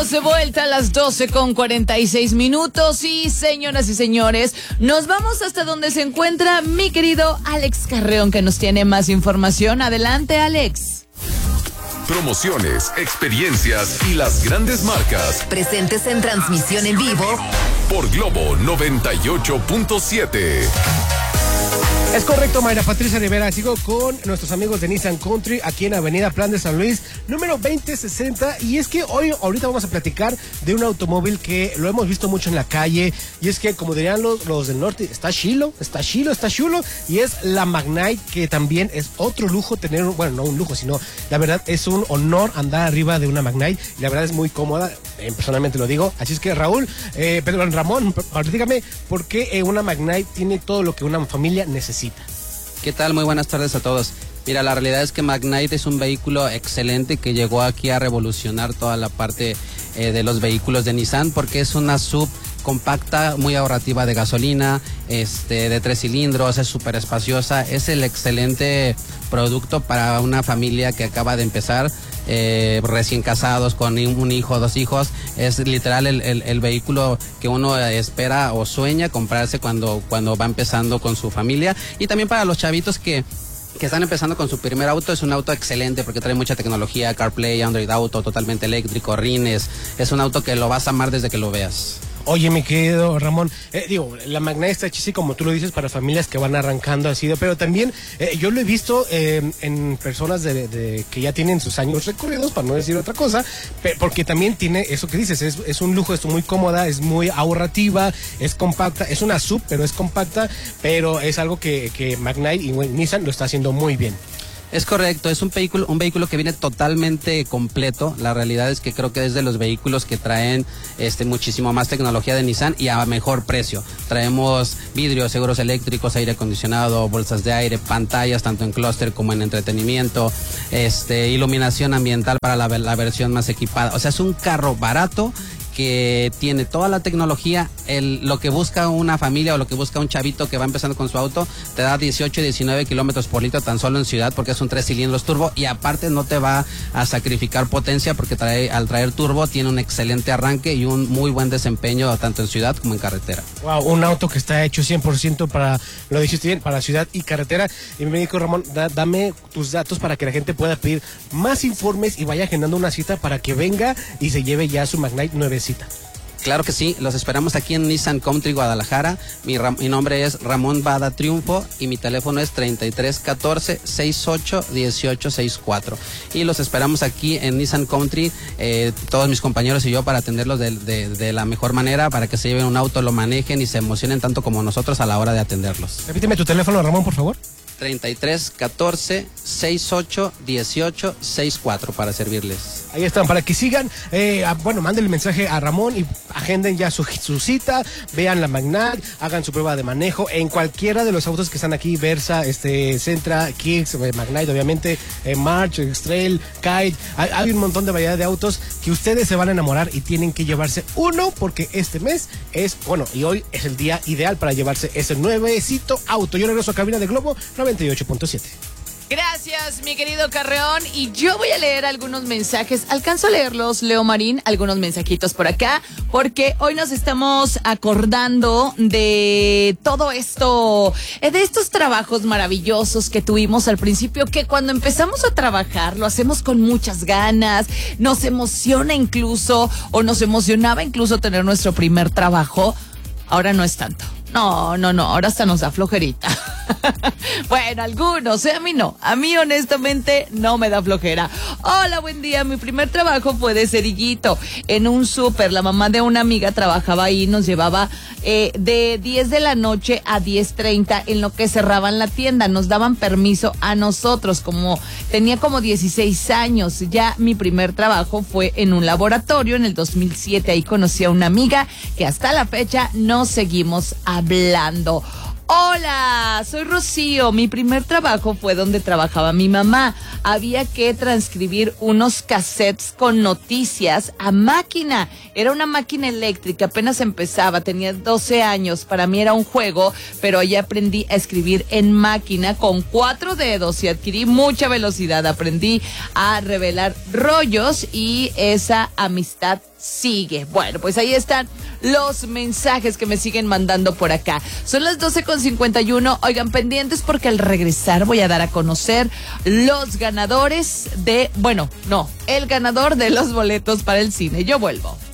Estamos de vuelta a las 12:46 y señoras y señores, nos vamos hasta donde se encuentra mi querido Alex Carreón, que nos tiene más información. Adelante, Alex. Promociones, experiencias y las grandes marcas. Presentes en transmisión en vivo por Globo 98.7. Es correcto, Mayra Patricia Rivera. Sigo con nuestros amigos de Nissan Country aquí en Avenida Plan de San Luis, número 2060. Y es que ahorita vamos a platicar de un automóvil que lo hemos visto mucho en la calle. Y es que, como dirían los del norte, está chulo. Y es la Magnite, que también es otro lujo tener, bueno, no un lujo, sino la verdad es un honor andar arriba de una Magnite. Y la verdad es muy cómoda, personalmente lo digo. Así es que Ramón, platícame por qué una Magnite tiene todo lo que una familia necesita. ¿Qué tal? Muy buenas tardes a todos. Mira, la realidad es que Magnite es un vehículo excelente que llegó aquí a revolucionar toda la parte de los vehículos de Nissan, porque es una sub compacta, muy ahorrativa de gasolina, de 3 cilindros, es súper espaciosa, es el excelente producto para una familia que acaba de empezar, recién casados, con un hijo, 2 hijos. Es literal el vehículo que uno espera o sueña comprarse cuando va empezando con su familia. Y también para los chavitos que están empezando con su primer auto, es un auto excelente porque trae mucha tecnología, CarPlay, Android Auto, totalmente eléctrico, rines. Es un auto que lo vas a amar desde que lo veas. Oye, mi querido Ramón, la Magnite está hecha así como tú lo dices para familias que van arrancando así, pero también yo lo he visto en personas de que ya tienen sus años recorridos, para no decir otra cosa, porque también tiene eso que dices, es un lujo, es muy cómoda, es muy ahorrativa, es compacta, es una sub, pero es compacta, pero es algo que Magnite y Nissan lo está haciendo muy bien. Es correcto, es un vehículo que viene totalmente completo. La realidad es que creo que es de los vehículos que traen muchísimo más tecnología de Nissan y a mejor precio. Traemos vidrios, seguros eléctricos, aire acondicionado, bolsas de aire, pantallas tanto en clúster como en entretenimiento, iluminación ambiental para la versión más equipada. O sea, es un carro barato que tiene toda la tecnología, lo que busca una familia o lo que busca un chavito que va empezando con su auto. Te da 18 y 19 kilómetros por litro tan solo en ciudad, porque es un 3 cilindros turbo, y aparte no te va a sacrificar potencia porque al traer turbo tiene un excelente arranque y un muy buen desempeño tanto en ciudad como en carretera. Wow, un auto que está hecho 100% para, lo dijiste bien, para ciudad y carretera. Y me dijo Ramón, dame tus datos para que la gente pueda pedir más informes y vaya agendando una cita para que venga y se lleve ya su Magnite nuevecita. Claro que sí, los esperamos aquí en Nissan Country Guadalajara. Mi nombre es Ramón Bada Triunfo y mi teléfono es 3314-681864. Y los esperamos aquí en Nissan Country, todos mis compañeros y yo, para atenderlos de la mejor manera, para que se lleven un auto, lo manejen y se emocionen tanto como nosotros a la hora de atenderlos. Repíteme tu teléfono, Ramón, por favor. 3314-681864 para servirles. Ahí están, para que sigan, manden el mensaje a Ramón y agenden ya su cita, vean la Magnite, hagan su prueba de manejo en cualquiera de los autos que están aquí, Versa, Sentra, Kicks, Magnite, obviamente, March, X-Trail, Kite. Hay un montón de variedad de autos que ustedes se van a enamorar y tienen que llevarse uno, porque este mes y hoy es el día ideal para llevarse ese nuevecito auto. Yo regreso a cabina de Globo 98.7. Gracias, mi querido Carreón. Y yo voy a leer algunos mensajes. Alcanzo a leerlos, Leo Marín, algunos mensajitos por acá, porque hoy nos estamos acordando de todo esto, de estos trabajos maravillosos que tuvimos al principio, que cuando empezamos a trabajar lo hacemos con muchas ganas, nos emociona incluso, o nos emocionaba incluso tener nuestro primer trabajo. Ahora no es tanto. No, ahora hasta nos da flojerita. Bueno, algunos, a mí no. A mí honestamente no me da flojera. Hola, buen día. Mi primer trabajo fue de cerillito en un súper. La mamá de una amiga trabajaba ahí, nos llevaba de 10 de la noche a 10:30 en lo que cerraban la tienda. Nos daban permiso a nosotros, tenía como 16 años. Ya mi primer trabajo fue en un laboratorio en el 2007. Ahí conocí a una amiga que hasta la fecha nos seguimos hablando. Hola, soy Rocío. Mi primer trabajo fue donde trabajaba mi mamá. Había que transcribir unos cassettes con noticias a máquina. Era una máquina eléctrica, apenas empezaba, tenía 12 años. Para mí era un juego, pero ahí aprendí a escribir en máquina con 4 dedos y adquirí mucha velocidad. Aprendí a revelar rollos y esa amistad sigue. Bueno, pues ahí están los mensajes que me siguen mandando por acá. Son las 12:51. Oigan, pendientes porque al regresar voy a dar a conocer los ganadores el ganador de los boletos para el cine. Yo vuelvo.